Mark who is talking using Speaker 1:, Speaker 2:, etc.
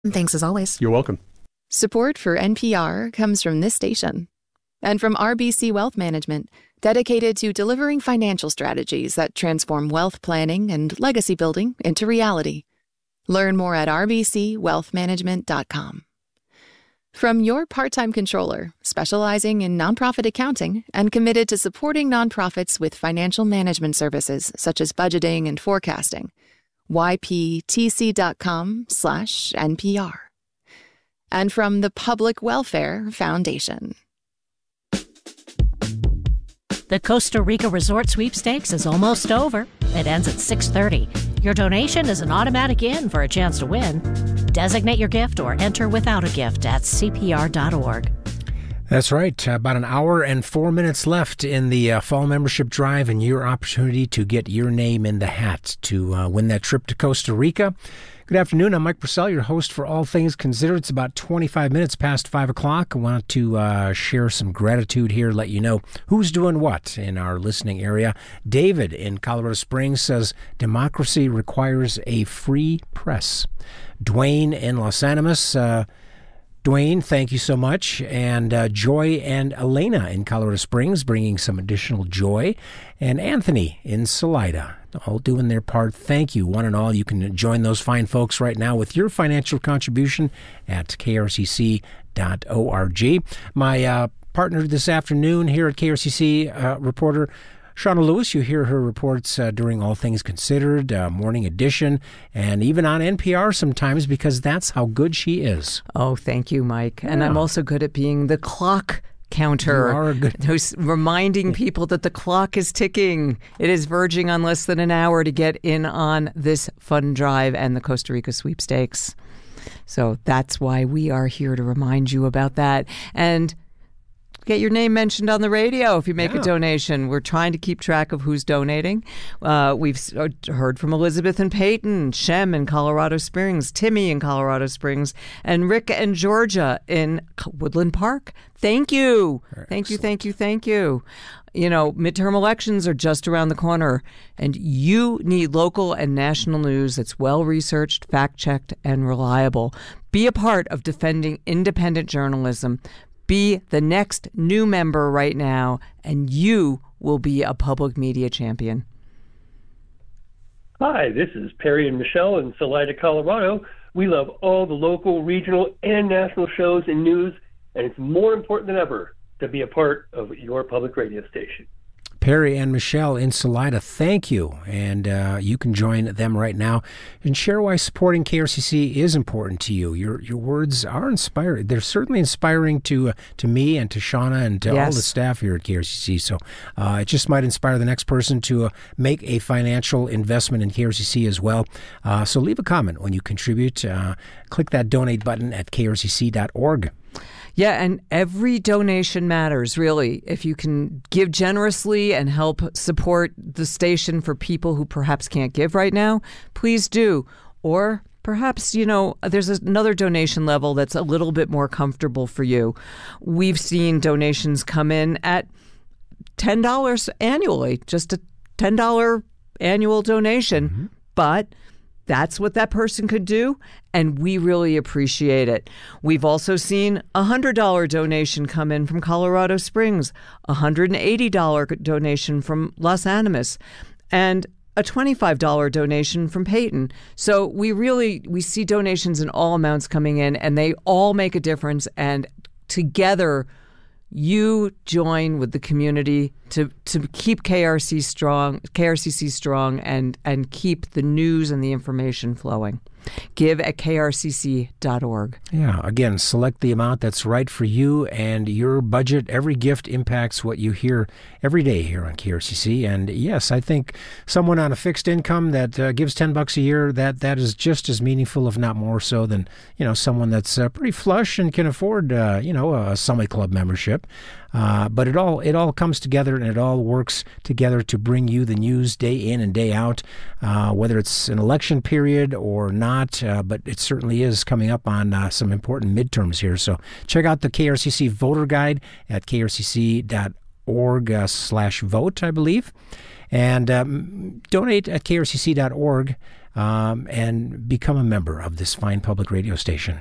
Speaker 1: Thanks as always.
Speaker 2: You're welcome.
Speaker 3: Support for NPR comes from this station and from RBC Wealth Management, dedicated to delivering financial strategies that transform wealth planning and legacy building into reality. Learn more at rbcwealthmanagement.com. From your part-time controller, specializing in nonprofit accounting and committed to supporting nonprofits with financial management services such as budgeting and forecasting, yptc.com/NPR. And from the Public Welfare Foundation.
Speaker 4: The Costa Rica Resort Sweepstakes is almost over. It ends at 6:30. Your donation is an automatic in for a chance to win. Designate your gift or enter without a gift at CPR.org.
Speaker 5: That's right. About an hour and 4 minutes left in the fall membership drive and your opportunity to get your name in the hat to win that trip to Costa Rica. Good afternoon. I'm Mike Purcell, your host for All Things Considered. It's about 25 minutes past 5 o'clock. I want to share some gratitude here, let you know who's doing what in our listening area. David in Colorado Springs says, democracy requires a free press. Dwayne in Los Animas, Dwayne, thank you so much. And Joy and Elena in Colorado Springs, bringing some additional joy. And Anthony in Salida, all doing their part. Thank you, one and all. You can join those fine folks right now with your financial contribution at krcc.org. My partner this afternoon here at KRCC, reporter Shauna Lewis, you hear her reports during All Things Considered, Morning Edition, and even on NPR sometimes because that's how good she is.
Speaker 6: Oh, thank you, Mike. Yeah. And I'm also good at being the clock counter,
Speaker 5: you are good.
Speaker 6: Who's reminding people that the clock is ticking. It is verging on less than an hour to get in on this fun drive and the Costa Rica sweepstakes. So that's why we are here to remind you about that. And get your name mentioned on the radio if you make a donation. We're trying to keep track of who's donating. We've heard from Elizabeth and Peyton, Shem in Colorado Springs, Timmy in Colorado Springs, and Rick and Georgia in Woodland Park. Thank you. Thank you, thank you, thank you. You know, midterm elections are just around the corner, and you need local and national news that's well-researched, fact-checked, and reliable. Be a part of defending independent journalism. Be the next new member right now, and you will be a public media champion.
Speaker 7: Hi, this is Perry and Michelle in Salida, Colorado. We love all the local, regional, and national shows and news, and it's more important than ever to be a part of your public radio station.
Speaker 5: Perry and Michelle in Salida, thank you. And you can join them right now and share why supporting KRCC is important to you. Your words are inspiring. They're certainly inspiring to me and to Shauna and to all the staff here at KRCC. So it just might inspire the next person to make a financial investment in KRCC as well. So leave a comment when you contribute. Click that donate button at krcc.org.
Speaker 6: Yeah, and every donation matters, really. If you can give generously and help support the station for people who perhaps can't give right now, please do. Or perhaps, you know, there's another donation level that's a little bit more comfortable for you. We've seen donations come in at $10 annually, just a $10 annual donation. Mm-hmm. But that's what that person could do, and we really appreciate it. We've also seen a $100 donation come in from Colorado Springs, a $180 donation from Los Animas, and a $25 donation from Peyton. So we see donations in all amounts coming in, and they all make a difference, and together you join with the community to keep KRCC strong and keep the news and the information flowing. Give at krcc.org.
Speaker 5: Yeah, again, select the amount that's right for you and your budget. Every gift impacts what you hear every day here on KRCC. And yes, I think someone on a fixed income that gives $10 a year, that is just as meaningful, if not more so, than someone that's pretty flush and can afford a Summit Club membership. But it all comes together, and it all works together to bring you the news day in and day out, whether it's an election period or not. But it certainly is coming up on some important midterms here. So check out the KRCC voter guide at krcc.org/vote, I believe. And donate at krcc.org. and become a member of this fine public radio station.